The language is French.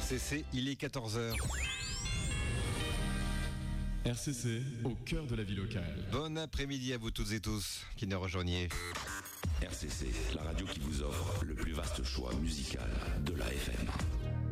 RCC, il est 14h. RCC, au cœur de la vie locale. Bon après-midi à vous toutes et tous qui nous rejoignez. RCC, la radio qui vous offre le plus vaste choix musical de la FM.